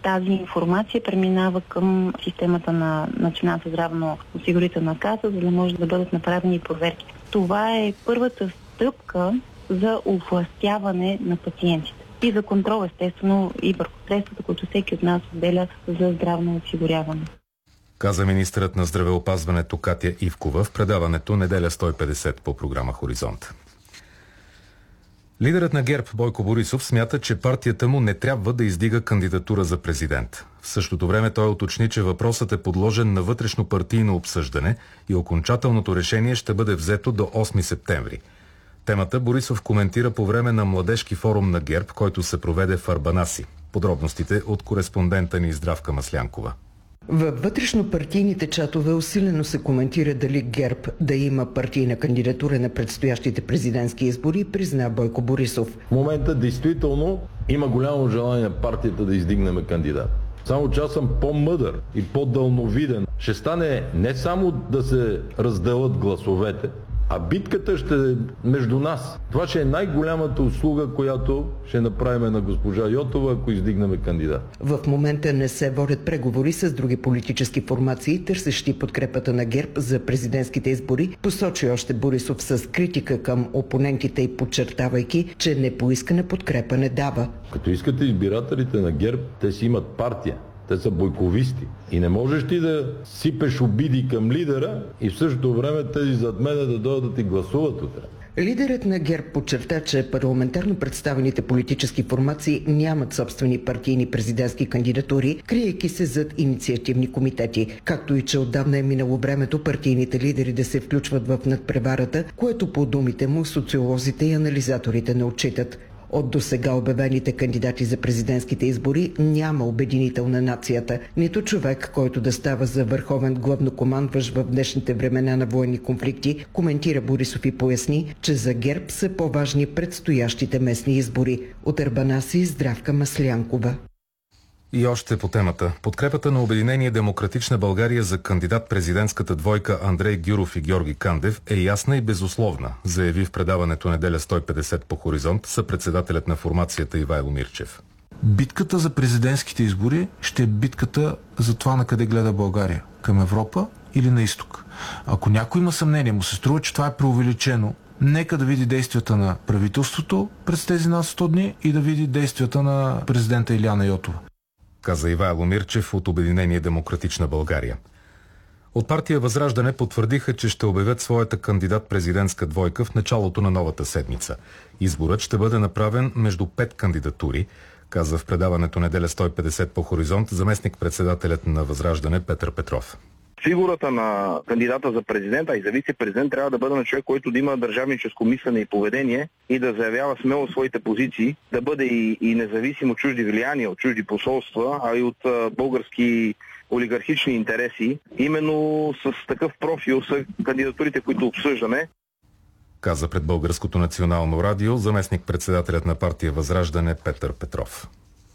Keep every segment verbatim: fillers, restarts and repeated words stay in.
тази информация преминава към системата на Националната здравноосигурителна каса, за да може да бъдат направени проверки. Това е първата стъпка за овластяване на пациентите и за контрол, естествено, и върху средствата, които всеки от нас отделя за здравно осигуряване. Каза министърът на здравеопазването Катя Ивкова в предаването Неделя сто и петдесет по програма Хоризонт. Лидерът на ГЕРБ Бойко Борисов смята, че партията му не трябва да издига кандидатура за президент. В същото време той уточни, че въпросът е подложен на вътрешно-партийно обсъждане и окончателното решение ще бъде взето до осми септември. Темата Борисов коментира по време на младежки форум на ГЕРБ, който се проведе в Арбанаси. Подробностите от кореспондента ни Здравка Маслянкова. Във вътрешно-партийните чатове усилено се коментира дали ГЕРБ да има партийна кандидатура на предстоящите президентски избори, призна Бойко Борисов. В момента действително има голямо желание партията да издигнем кандидат. Само че аз съм по-мъдър и по-дълновиден. Ще стане не само да се разделят гласовете, а битката ще е между нас. Това ще е най-голямата услуга, която ще направим на госпожа Йотова, ако издигнем кандидат. В момента не се водят преговори с други политически формации, търсещи подкрепата на ГЕРБ за президентските избори, посочи още Борисов с критика към опонентите и подчертавайки, че непоискана подкрепа не дава. Като искате избирателите на ГЕРБ, те си имат партия. Те са бойковисти. И не можеш ти да сипеш обиди към лидера и в същото време тези зад мене да дойдат да ти гласуват утре. Лидерът на ГЕРБ подчерта, че парламентарно представените политически формации нямат собствени партийни президентски кандидатури, криейки се зад инициативни комитети, както и че отдавна е минало времето партийните лидери да се включват в надпреварата, което по думите му социолозите и анализаторите не отчитат. От досега обявените кандидати за президентските избори няма обединител на нацията, нито човек, който да става за върховен главнокомандващ в днешните времена на военни конфликти, коментира Борисов и поясни, че за ГЕРБ са по-важни предстоящите местни избори. От Арбанаси Здравка Маслянкова. И още по темата. Подкрепата на Обединение Демократична България за кандидат-президентската двойка Андрей Гюров и Георги Кандев е ясна и безусловна, заяви в предаването Неделя сто и петдесет по Хоризонт съпредседателят на формацията Ивайло Мирчев. Битката за президентските избори ще е битката за това на къде гледа България. Към Европа или на изток. Ако някой има съмнение, му се струва, че това е преувеличено, нека да види действията на правителството през тези над сто дни и да види действията на президента Илияна Йотова. Каза Ивайло Мирчев от Обединение Демократична България. От партия Възраждане потвърдиха, че ще обявят своята кандидат-президентска двойка в началото на новата седмица. Изборът ще бъде направен между пет кандидатури, каза в предаването Неделя сто и петдесет по Хоризонт заместник-председателят на Възраждане Петър Петров. Фигурата на кандидата за президента, а и за вице-президент трябва да бъде на човек, който да има държавническо мислене и поведение и да заявява смело своите позиции, да бъде и, и независим от чужди влияния, от чужди посолства, а и от а, български олигархични интереси. Именно с такъв профил са кандидатурите, които обсъждаме. Каза пред Българското национално радио заместник-председателят на партия Възраждане Петър Петров.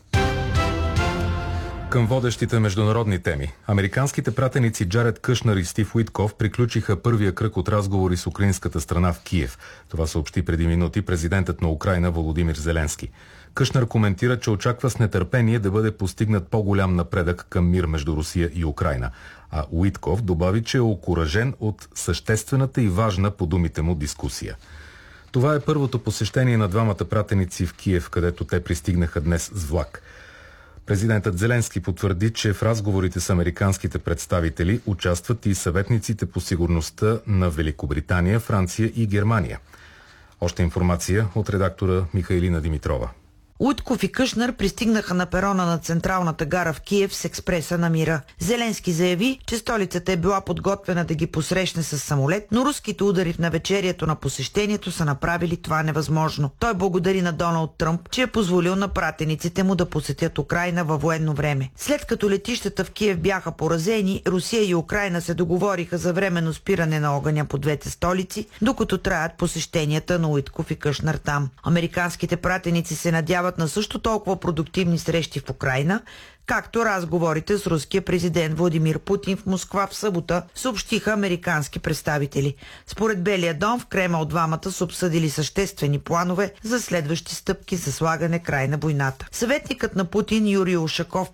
Към водещите международни теми. Американските пратеници Джаред Кушнер и Стив Уитков приключиха първия кръг от разговори с украинската страна в Киев. Това съобщи преди минути президентът на Украйна Володимир Зеленски. Кушнер коментира, че очаква с нетърпение да бъде постигнат по-голям напредък към мир между Русия и Украйна. А Уитков добави, че е окуражен от съществената и важна по думите му дискусия. Това е първото посещение на двамата пратеници в Киев, където те пристигнаха днес с влак. Президентът Зеленски потвърди, че в разговорите с американските представители участват и съветниците по сигурността на Великобритания, Франция и Германия. Още информация от редактора Михайлина Димитрова. Уитков и Кушнер пристигнаха на перона на централната гара в Киев с експреса на мира. Зеленски заяви, че столицата е била подготвена да ги посрещне с самолет, но руските удари в навечерието на посещението са направили това невъзможно. Той благодари на Доналд Тръмп, че е позволил на пратениците му да посетят Украйна във военно време. След като летищата в Киев бяха поразени, Русия и Украйна се договориха за временно спиране на огъня по двете столици, докато траят посещенията на Уитков и Кушнер там. Американските пратеници се надяват на също толкова продуктивни срещи в Украйна, както разговорите с руския президент Владимир Путин в Москва в събота, съобщиха американски представители. Според Белия дом в Кремъл двамата са обсъдили съществени планове за следващи стъпки за слагане край на войната. Съветникът на Путин Юрий Ушаков